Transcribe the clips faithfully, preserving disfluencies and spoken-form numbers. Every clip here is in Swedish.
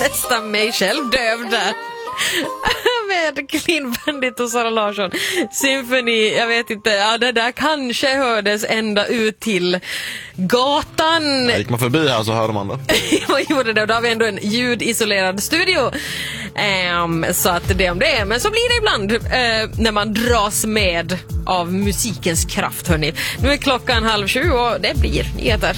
Nästan mig själv döv där. Med Clean Bandit och Sara Larsson. Symfoni, jag vet inte. Ja, det där kanske hördes ända ut till gatan. Ja, gick man förbi här så hörde man det. Man gjorde det och då har vi ändå en ljudisolerad studio. Um, så att det om det är. Men så blir det ibland uh, när man dras med av musikens kraft, hörni. Nu är klockan halv sju och det blir nyheter.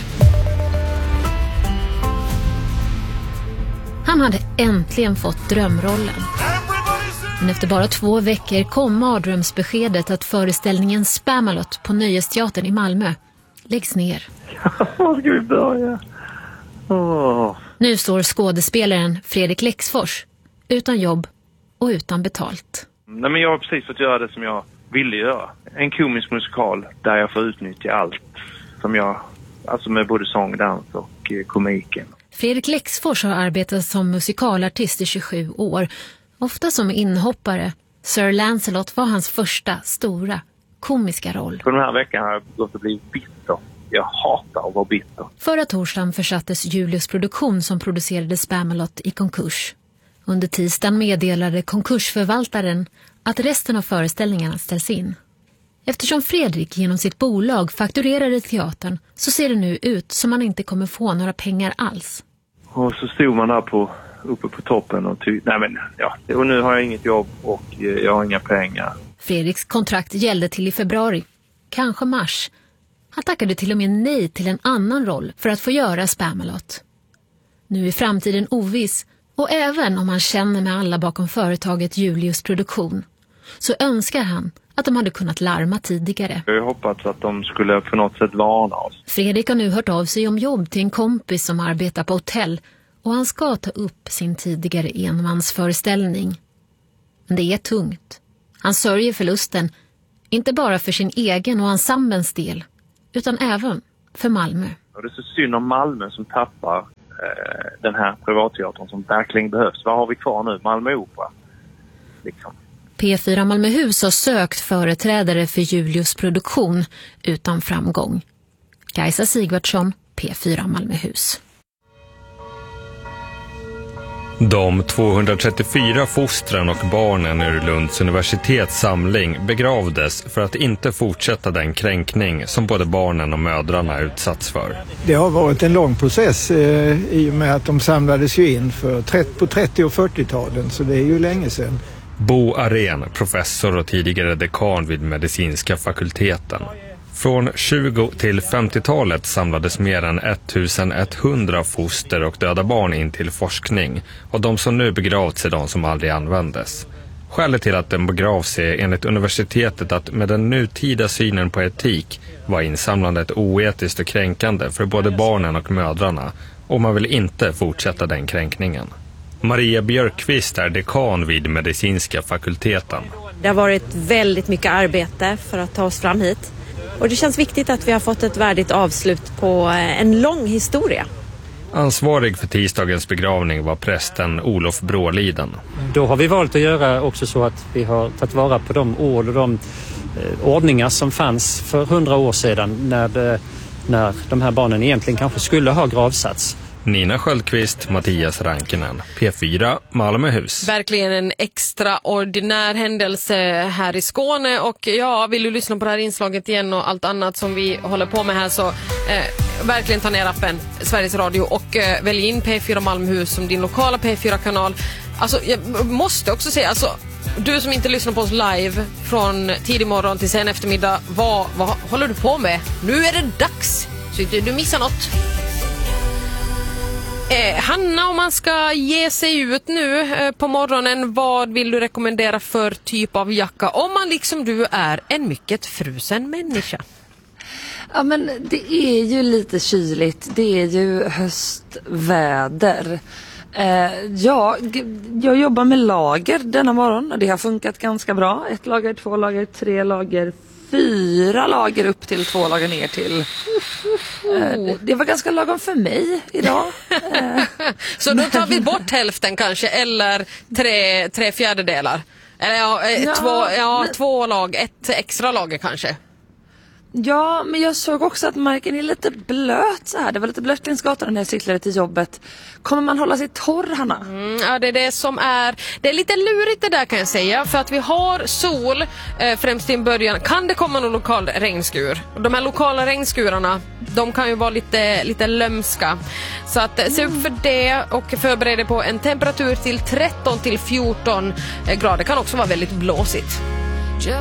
Han hade äntligen fått drömrollen. Men efter bara två veckor kom mardrömsbeskedet att föreställningen Spamalot på Nöjesteatern i Malmö läggs ner. Var ska vi börja? Oh. Nu står skådespelaren Fredrik Lexfors utan jobb och utan betalt. Nej, men jag har precis fått göra det som jag ville göra. En komisk musikal där jag får utnyttja allt som jag, alltså med både sång, dans och eh, komiken. Fredrik Lexfors har arbetat som musikalartist i tjugosju år, ofta som inhoppare. Sir Lancelot var hans första stora komiska roll. På den här veckan har jag gått och blivit bitter. Jag hatar att vara bitter. Förra torsdagen försattes Julius Produktion som producerade Spamalot i konkurs. Under tisdagen meddelade konkursförvaltaren att resten av föreställningarna ställs in. Eftersom Fredrik genom sitt bolag fakturerade teatern så ser det nu ut som man inte kommer få några pengar alls. Och så stod man där på, uppe på toppen och ty- nej men ja, och nu har jag inget jobb och jag har inga pengar. Fredriks kontrakt gällde till i februari, kanske mars. Han tackade till och med nej till en annan roll för att få göra Spamalot. Nu är framtiden oviss och även om han känner med alla bakom företaget Julius Produktion så önskar han att de hade kunnat larma tidigare. Jag har hoppats att de skulle på något sätt varna oss. Fredrik har nu hört av sig om jobb till en kompis som arbetar på hotell och han ska ta upp sin tidigare enmansföreställning. Men det är tungt. Han sörjer förlusten, inte bara för sin egen och ensemblens del, utan även för Malmö. Och det är så synd om Malmö som tappar eh, den här privatteatern som verkligen behövs. Vad har vi kvar nu? Malmö Opera. Liksom. P fyra Malmöhus har sökt företrädare för Julius Produktion utan framgång. Kajsa Sigvardsson, P fyra Malmöhus. De tvåhundratrettiofyra fostren och barnen ur Lunds universitets samling begravdes för att inte fortsätta den kränkning som både barnen och mödrarna utsatts för. Det har varit en lång process eh, i och med att de samlades ju in för trettio, på trettio- och fyrtiotalen, så det är ju länge sedan. Bo Arén, professor och tidigare dekan vid medicinska fakulteten. Från tjugo- till femtiotalet samlades mer än ettusenetthundra foster och döda barn in till forskning och de som nu begravts är de som aldrig användes. Skälet till att den begravs är enligt universitetet att med den nutida synen på etik var insamlandet oetiskt och kränkande för både barnen och mödrarna och man vill inte fortsätta den kränkningen. Maria Björkqvist är dekan vid medicinska fakulteten. Det har varit väldigt mycket arbete för att ta oss fram hit. Och det känns viktigt att vi har fått ett värdigt avslut på en lång historia. Ansvarig för tisdagens begravning var prästen Olof Bråliden. Då har vi valt att göra också så att vi har tagit vara på de ord och de eh, ordningar som fanns för hundra år sedan när, det, när de här barnen egentligen kanske skulle ha gravsats. Nina Sköldqvist, Mattias Rankinen, P fyra Malmöhus. Verkligen en extraordinär händelse här i Skåne och ja, vill du lyssna på det här inslaget igen och allt annat som vi håller på med här så eh, verkligen ta ner appen Sveriges Radio och eh, välj in P fyra Malmöhus som din lokala P fyra-kanal. Alltså jag måste också säga, alltså du som inte lyssnar på oss live från tidig morgon till sen eftermiddag, vad, vad håller du på med? Nu är det dags, så inte du missar något. Eh, Hanna, om man ska ge sig ut nu eh, på morgonen, vad vill du rekommendera för typ av jacka om man liksom du är en mycket frusen människa? Ja, men det är ju lite kyligt. Det är ju höstväder. Eh, ja, jag jobbar med lager denna morgon och det har funkat ganska bra. Ett lager, två lager, tre lager, fyra lager upp till två lager ner till. Eh, det var ganska lagom för mig idag. Eh. Så då tar vi bort hälften kanske, eller tre, tre fjärdedelar. Eller ja, ja, två, ja, två lag, ett extra lager kanske. Ja, men jag såg också att marken är lite blöt så här. Det var lite blött längs gatan när jag cyklade till jobbet. Kommer man hålla sig torr, Hanna? Mm, ja, det är det som är... Det är lite lurigt det där kan jag säga. För att vi har sol, eh, främst i början. Kan det komma någon lokal regnskur? De här lokala regnskurarna, de kan ju vara lite, lite lömska. Så att eh, se upp för det och förbered dig på en temperatur till tretton till fjorton grader. Det kan också vara väldigt blåsigt.